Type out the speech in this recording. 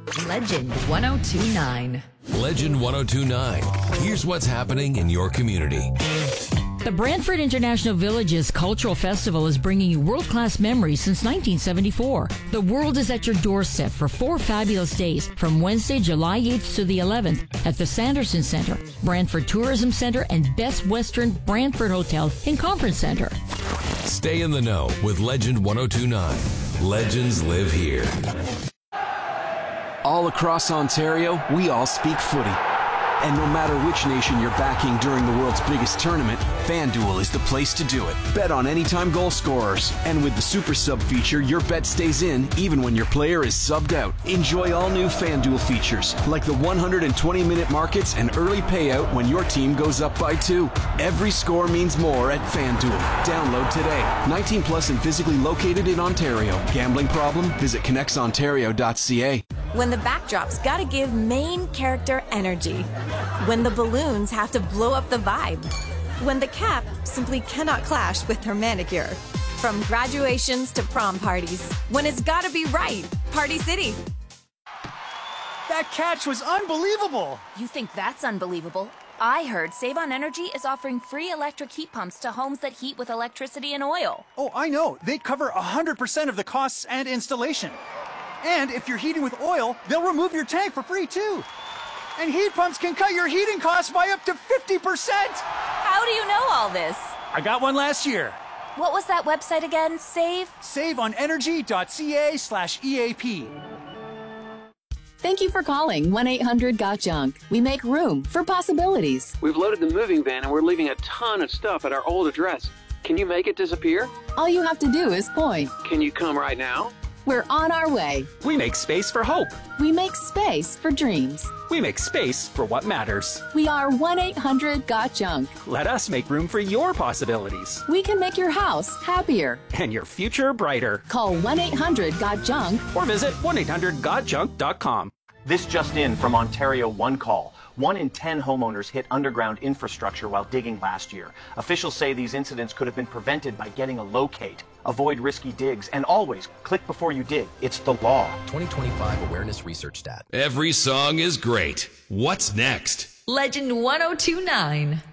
Legend 1029. Legend 1029. Here's what's happening in your community. The Brantford International Village's Cultural Festival is bringing you world-class memories since 1974. The world is at your doorstep for 4 fabulous days from Wednesday, July 8th to the 11th at the Sanderson Center, Brantford Tourism Center, and Best Western Brantford Hotel and Conference Center. Stay in the know with Legend 1029. Legends live here. All across Ontario, we all speak footy. And no matter which nation you're backing during the world's biggest tournament, FanDuel is the place to do it. Bet on anytime goal scorers. And with the Super Sub feature, your bet stays in even when your player is subbed out. Enjoy all new FanDuel features, like the 120-minute markets and early payout when your team goes up by 2. Every score means more at FanDuel. Download today. 19 plus and physically located in Ontario. Gambling problem? Visit connectsontario.ca. When the backdrop's gotta give main character energy. When the balloons have to blow up the vibe. When the cap simply cannot clash with her manicure. From graduations to prom parties. When it's gotta be right. Party City. That catch was unbelievable! You think that's unbelievable? I heard Save on Energy is offering free electric heat pumps to homes that heat with electricity and oil. Oh, I know. They cover 100% of the costs and installation. And if you're heating with oil, they'll remove your tank for free, too. And heat pumps can cut your heating costs by up to 50%! How do you know all this? I got one last year. What was that website again? SaveOnEnergy.ca/EAP. Thank you for calling 1-800-GOT-JUNK. We make room for possibilities. We've loaded the moving van and we're leaving a ton of stuff at our old address. Can you make it disappear? All you have to do is point. Can you come right now? We're on our way. We make space for hope. We make space for dreams. We make space for what matters. We are 1-800-GOT-JUNK. Let us make room for your possibilities. We can make your house happier. And your future brighter. Call 1-800-GOT-JUNK. Or visit 1-800-GOT-JUNK.com. This just in from Ontario One Call. 1 in 10 homeowners hit underground infrastructure while digging last year. Officials say these incidents could have been prevented by getting a locate. Avoid risky digs and always click before you dig. It's the law. 2025 Awareness Research Stat. Every song is great. What's next? Legend 1029.